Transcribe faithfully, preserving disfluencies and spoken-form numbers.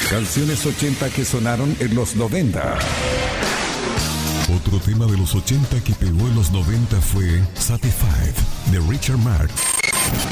Canciones ochenta que sonaron en los noventa. Otro tema de los ochenta que pegó en los noventa fue Satisfied, de Richard Marx.